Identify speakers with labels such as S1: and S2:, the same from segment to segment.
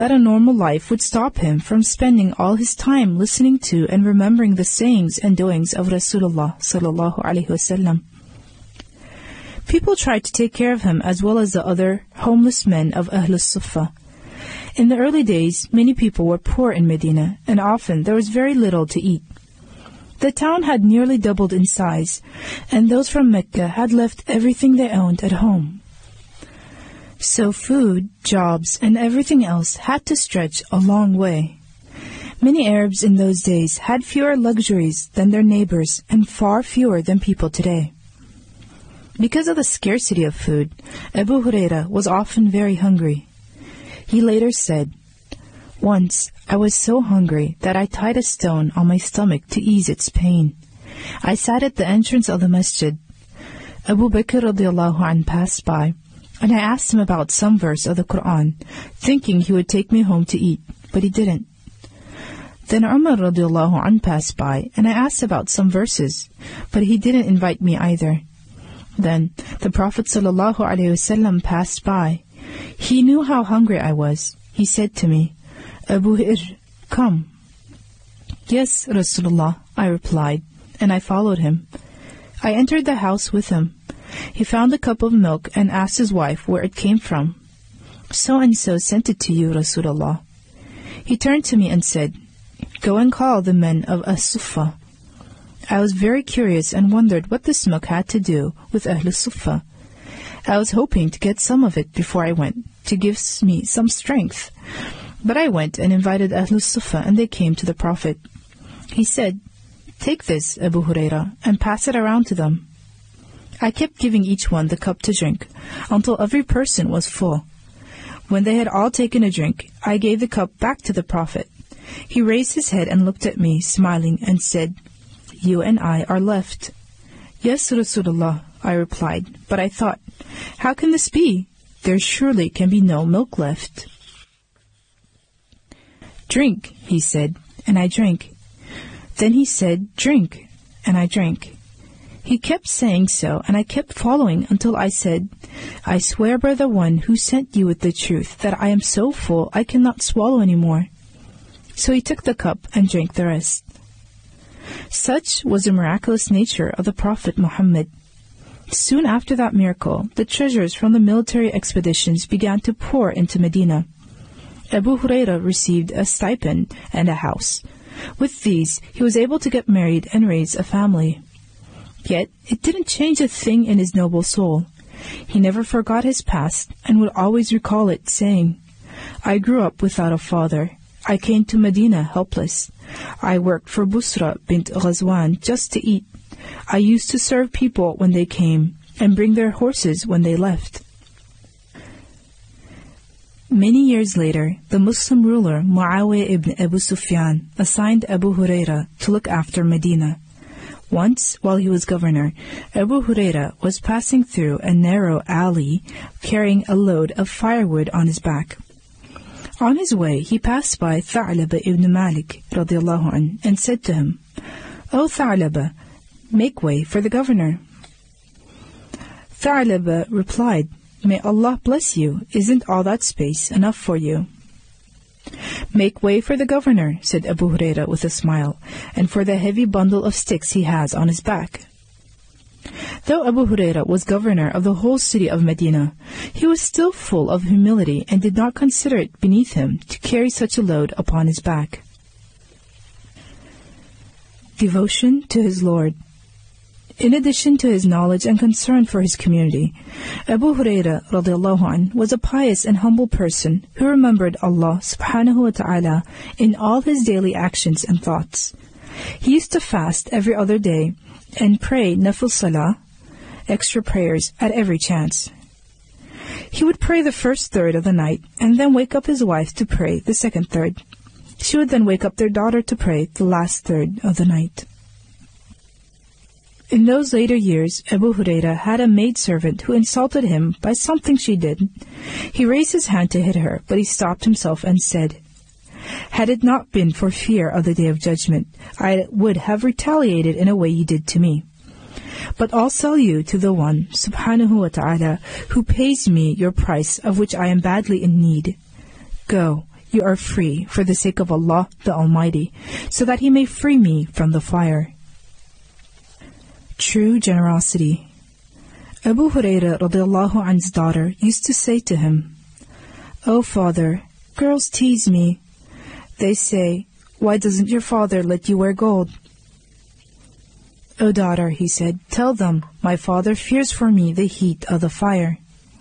S1: that a normal life would stop him from spending all his time listening to and remembering the sayings and doings of Rasulullah sallallahu alaihi wasallam. People tried to take care of him as well as the other homeless men of Ahl al-Suffah. In the early days, many people were poor in Medina, and often there was very little to eat. The town had nearly doubled in size, and those from Mecca had left everything they owned at home. So food, jobs, and everything else had to stretch a long way. Many Arabs in those days had fewer luxuries than their neighbors and far fewer than people today. Because of the scarcity of food, Abu Huraira was often very hungry. He later said, "Once I was so hungry that I tied a stone on my stomach to ease its pain. I sat at the entrance of the masjid. Abu Bakr radiallahu anh passed by, and I asked him about some verse of the Quran, thinking he would take me home to eat, but he didn't. Then Umar radiallahu anh passed by, and I asked about some verses, but he didn't invite me either. Then the Prophet sallallahu alaihi wasallam passed by. He knew how hungry I was. He said to me, 'Abu Hir, come.' 'Yes, Rasulullah,' I replied, and I followed him. I entered the house with him. He found a cup of milk and asked his wife where it came from. 'So-and-so sent it to you, Rasulullah.' He turned to me and said, 'Go and call the men of As-Suffah.' I was very curious and wondered what this milk had to do with Ahl al-Suffah. I was hoping to get some of it before I went, to give me some strength. But I went and invited Ahl al-Suffah, and they came to the Prophet. He said, 'Take this, Abu Huraira, and pass it around to them.' I kept giving each one the cup to drink, until every person was full. When they had all taken a drink, I gave the cup back to the Prophet. He raised his head and looked at me, smiling, and said, 'You and I are left.' 'Yes, Rasulullah,' I replied, but I thought, 'How can this be? There surely can be no milk left.' 'Drink,' he said, and I drank. Then he said, 'Drink,' and I drank. He kept saying so, and I kept following until I said, 'I swear by the one who sent you with the truth that I am so full I cannot swallow any more.' So he took the cup and drank the rest." Such was the miraculous nature of the Prophet Muhammad. Soon after that miracle, the treasures from the military expeditions began to pour into Medina. Abu Huraira received a stipend and a house. With these, he was able to get married and raise a family. Yet, it didn't change a thing in his noble soul. He never forgot his past and would always recall it, saying, "I grew up without a father. I came to Medina helpless. I worked for Busra bint Ghazwan just to eat. I used to serve people when they came and bring their horses when they left." Many years later, the Muslim ruler Muawiyah ibn Abu Sufyan assigned Abu Huraira to look after Medina. Once, while he was governor, Abu Huraira was passing through a narrow alley carrying a load of firewood on his back. On his way, he passed by Tha'laba ibn Malik radiallahu anh, and said to him, "O Tha'laba, make way for the governor." Tha'laba replied, "May Allah bless you. Isn't all that space enough for you?" "Make way for the governor," said Abu Huraira with a smile, "and for the heavy bundle of sticks he has on his back." Though Abu Huraira was governor of the whole city of Medina, he was still full of humility and did not consider it beneath him to carry such a load upon his back. Devotion to his Lord. In addition to his knowledge and concern for his community, Abu Huraira radiallahu anh was a pious and humble person who remembered Allah subhanahu wa ta'ala in all his daily actions and thoughts. He used to fast every other day and pray nafil salah, extra prayers, at every chance. He would pray the first third of the night and then wake up his wife to pray the second third. She would then wake up their daughter to pray the last third of the night. In those later years, Abu Huraira had a maidservant who insulted him by something she did. He raised his hand to hit her, but he stopped himself and said, "Had it not been for fear of the Day of Judgment, I would have retaliated in a way you did to me. But I'll sell you to the one, subhanahu wa ta'ala, who pays me your price of which I am badly in need. Go, you are free for the sake of Allah the Almighty, so that He may free me from the fire. True generosity. Abu Huraira radiallahu anhu's daughter used to say to him, "O father, girls tease me. They say, 'Why doesn't your father let you wear gold?' 'O daughter,' he said, 'tell them, my father fears for me the heat of the fire.'"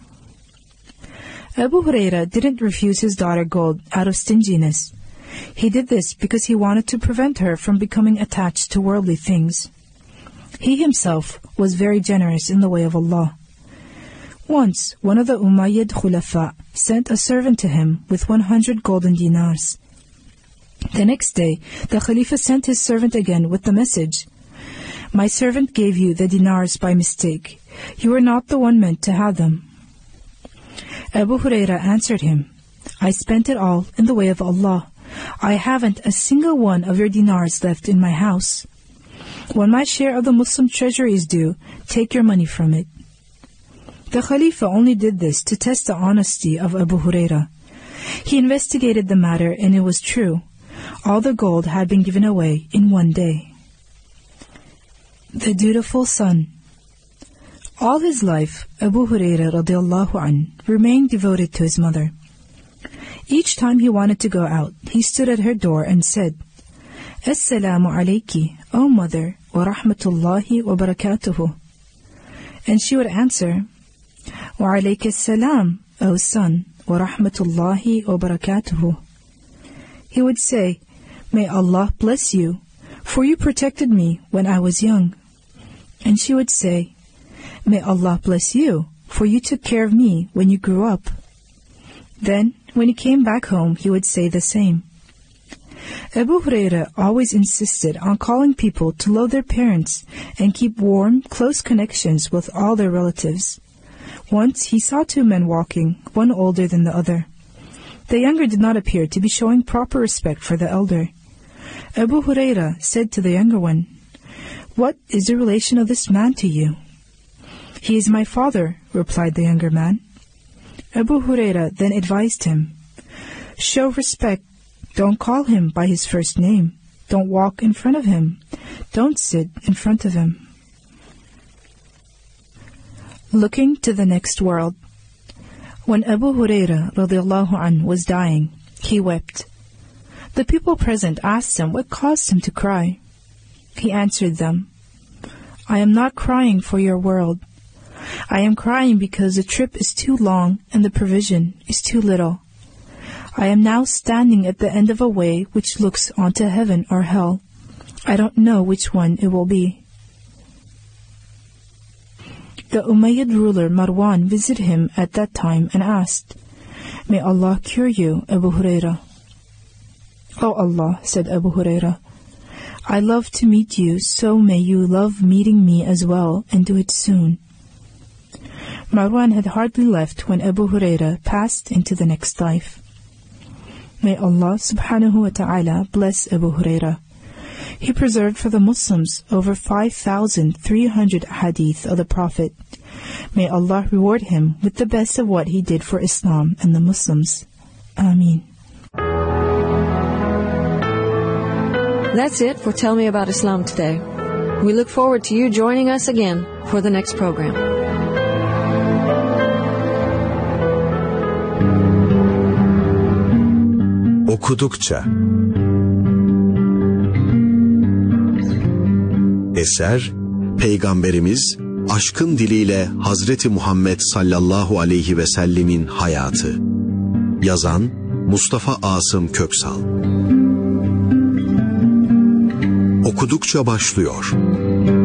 S1: Abu Huraira didn't refuse his daughter gold out of stinginess. He did this because he wanted to prevent her from becoming attached to worldly things. He himself was very generous in the way of Allah. Once, one of the Umayyad Khulafa sent a servant to him with 100 golden dinars. The next day, the Khalifa sent his servant again with the message, "My servant gave you the dinars by mistake. You are not the one meant to have them." Abu Huraira answered him, "I spent it all in the way of Allah. I haven't a single one of your dinars left in my house. When my share of the Muslim treasury is due, take your money from it." The Khalifa only did this to test the honesty of Abu Huraira. He investigated the matter, and it was true. All the gold had been given away in one day. The dutiful son. All his life, Abu Huraira radiallahu anh remained devoted to his mother. Each time he wanted to go out, he stood at her door and said, "Assalamu alayki, O mother, wa rahmatullahi wa barakatuhu." And she would answer, "Wa alayka assalam, O son, wa rahmatullahi wa barakatuhu." He would say, "May Allah bless you, for you protected me when I was young." And she would say, "May Allah bless you, for you took care of me when you grew up." Then, when he came back home, he would say the same. Abu Huraira always insisted on calling people to love their parents and keep warm, close connections with all their relatives. Once he saw two men walking, one older than the other. The younger did not appear to be showing proper respect for the elder. Abu Huraira said to the younger one, "What is the relation of this man to you?" "He is my father," replied the younger man. Abu Huraira then advised him, "Show respect. Don't call him by his first name. Don't walk in front of him. Don't sit in front of him." Looking to the next world. When Abu Huraira radiallahu anh was dying, he wept. The people present asked him what caused him to cry. He answered them, "I am not crying for your world. I am crying because the trip is too long and the provision is too little. I am now standing at the end of a way which looks onto heaven or hell. I don't know which one it will be." The Umayyad ruler Marwan visited him at that time and asked, "May Allah cure you, Abu Huraira." "O Allah," said Abu Huraira, "I love to meet you, so may you love meeting me as well, and do it soon." Marwan had hardly left when Abu Huraira passed into the next life. May Allah subhanahu wa ta'ala bless Abu Huraira. He preserved for the Muslims over 5,300 hadith of the Prophet. May Allah reward him with the best of what he did for Islam and the Muslims. Ameen.
S2: That's it for Tell Me About Islam today. We look forward to you joining us again for the next program.
S3: Okudukça. Eser, Peygamberimiz aşkın diliyle Hazreti Muhammed sallallahu aleyhi ve sellemin hayatı. Yazan Mustafa Asım Köksal. Okudukça başlıyor.